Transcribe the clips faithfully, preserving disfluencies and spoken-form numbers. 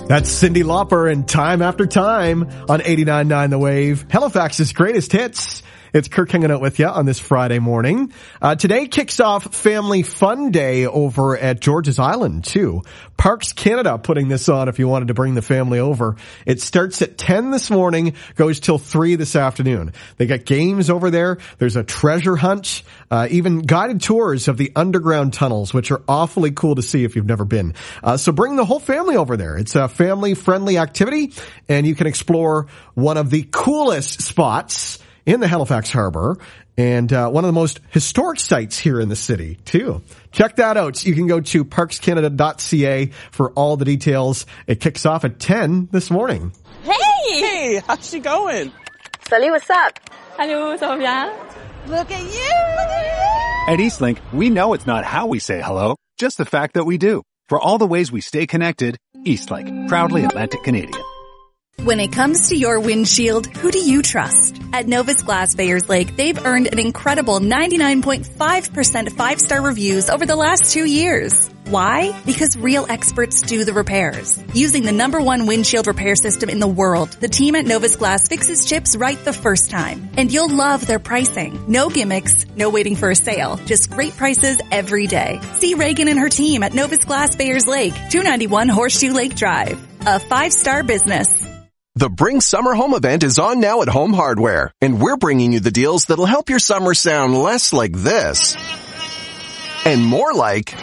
That's Cyndi Lauper and Time After Time on eighty-nine point nine The Wave. Halifax's greatest hits. It's Kirk hanging out with you on this Friday morning. Uh, today kicks off Family Fun Day over at George's Island, too. Parks Canada putting this on if you wanted to bring the family over. It starts at ten this morning, goes till three this afternoon. They got games over there. There's a treasure hunt, uh, even guided tours of the underground tunnels, which are awfully cool to see if you've never been. Uh, so bring the whole family over there. It's a family-friendly activity, and you can explore one of the coolest spots in the Halifax Harbor, and uh, one of the most historic sites here in the city, too. Check that out. You can go to parks canada dot c a for all the details. It kicks off at ten this morning. Hey! Hey, how's she going? Salut, what's up? Hello, ça va bien? Look at you! At Eastlink, we know it's not how we say hello, just the fact that we do. For all the ways we stay connected, Eastlink, proudly Atlantic Canadian. When it comes to your windshield, who do you trust? At Novus Glass Bayers Lake, they've earned an incredible ninety-nine point five percent five-star reviews over the last two years. Why? Because real experts do the repairs. Using the number one windshield repair system in the world, the team at Novus Glass fixes chips right the first time. And you'll love their pricing. No gimmicks, no waiting for a sale, just great prices every day. See Reagan and her team at Novus Glass Bayers Lake, two ninety-one Horseshoe Lake Drive. A five-star business. The Bring Summer Home event is on now at Home Hardware, and we're bringing you the deals that'll help your summer sound less like this and more like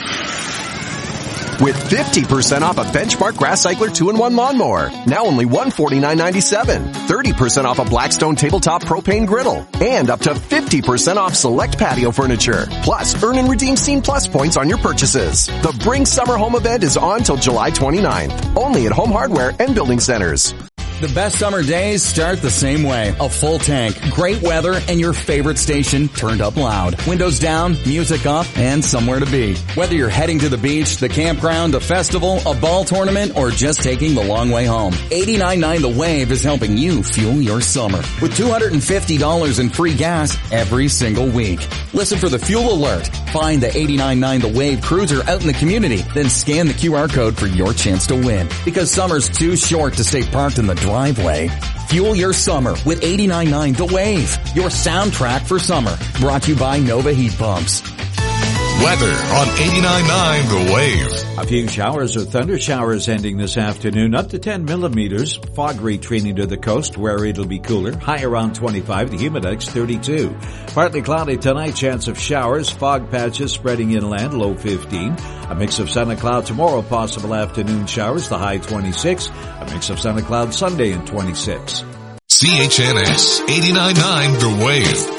with fifty percent off a Benchmark Grass Cycler two in one lawnmower, now only one hundred forty-nine ninety-seven, thirty percent off a Blackstone tabletop propane griddle, and up to fifty percent off select patio furniture. Plus, earn and redeem Scene Plus points on your purchases. The Bring Summer Home event is on till July twenty-ninth, only at Home Hardware and Building Centers. The best summer days start the same way. A full tank, great weather, and your favorite station turned up loud. Windows down, music up, and somewhere to be. Whether you're heading to the beach, the campground, a festival, a ball tournament, or just taking the long way home, eighty-nine point nine The Wave is helping you fuel your summer with two hundred fifty dollars in free gas every single week. Listen for the fuel alert. Find the eighty-nine point nine The Wave cruiser out in the community, then scan the Q R code for your chance to win. Because summer's too short to stay parked in the driveway. Fuel your summer with eighty-nine point nine The Wave, your soundtrack for summer. Brought to you by Nova Heat Pumps. Weather on eighty-nine point nine The Wave. A few showers or thunder showers ending this afternoon, up to ten millimeters. Fog retreating to the coast where it'll be cooler. High around twenty-five, the humidex thirty-two. Partly cloudy tonight, chance of showers. Fog patches spreading inland, low fifteen. A mix of sun and cloud tomorrow, possible afternoon showers, the high twenty-six. A mix of sun and cloud Sunday and twenty-six. C H N S eighty-nine point nine The Wave.